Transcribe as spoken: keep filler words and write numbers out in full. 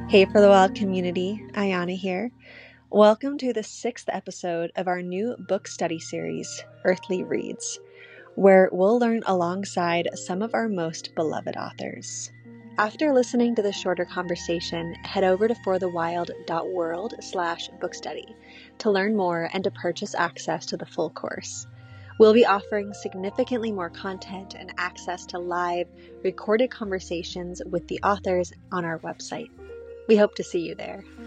Hey For the Wild community, Ayana here. Welcome to the sixth episode of our new book study series, Earthly Reads, where we'll learn alongside some of our most beloved authors. After listening to the shorter conversation, head over to forthewild.world slash book study to learn more and to purchase access to the full course. We'll be offering significantly more content and access to live, recorded conversations with the authors on our website. We hope to see you there.